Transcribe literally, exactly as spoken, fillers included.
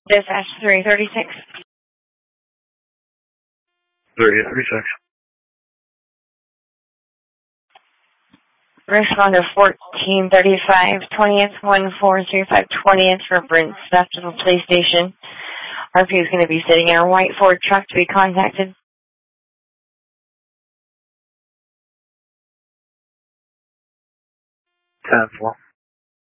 Dispatch three thirty-six. three thirty-six. Responder fourteen thirty-five, twentieth, one four three five, twentieth for Brent Stuff to the police station. R P is going to be sitting in a white Ford truck to be contacted. ten four.